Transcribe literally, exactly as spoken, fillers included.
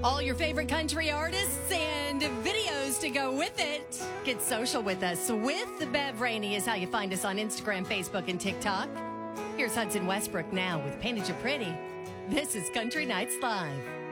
All your favorite country artists and videos to go with it. Get social with us with Bev Rainey is how you find us on Instagram, Facebook, and TikTok. Here's Hudson Westbrook now with Painted You Pretty. This is Country Nights Live.